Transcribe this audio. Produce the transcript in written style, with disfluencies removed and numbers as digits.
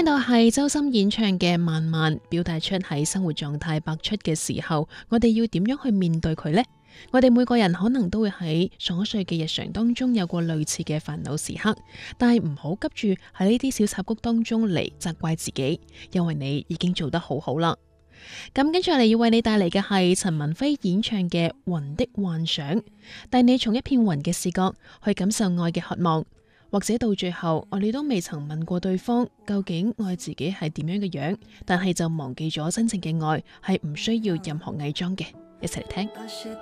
聽到係周深演唱嘅《慢慢》，表達出喺生活狀態百出嘅時候，我哋要點樣去面對佢呢？我哋每個人可能都會喺瑣碎嘅日常當中有過類似嘅煩惱時刻，但係唔好急住喺呢啲小插曲當中嚟責怪自己，因為你已經做得好好啦。咁跟住嚟要為你帶嚟嘅係陳文飛演唱嘅《雲的幻想》，帶你從一片雲嘅視角去感受愛嘅渴望。或者到最後，我哋都未曾問過對方究竟愛自己係點樣嘅樣，但係就忘記咗真正嘅愛係唔需要任何偽裝嘅。一齊嚟聽。